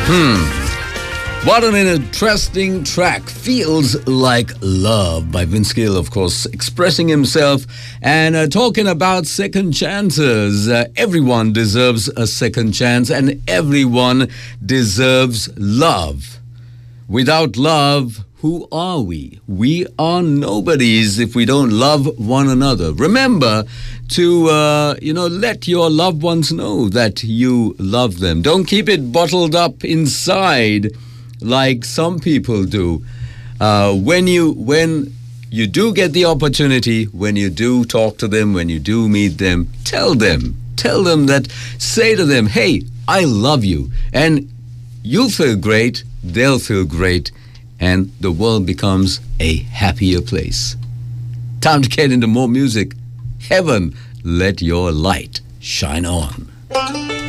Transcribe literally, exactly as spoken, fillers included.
What an interesting track. Feels Like Love by Vince Gill, of course, expressing himself and uh, talking about second chances. Uh, everyone deserves a second chance and everyone deserves love. Without love, who are we? We are nobodies if we don't love one another. Remember to, uh, you know, let your loved ones know that you love them. Don't keep it bottled up inside like some people do. Uh, when you when you do get the opportunity, when you do talk to them, when you do meet them, tell them, tell them that, say to them, hey, I love you. And you'll feel great, they'll feel great, and the world becomes a happier place. Time to get into more music. Heaven, let your light shine on.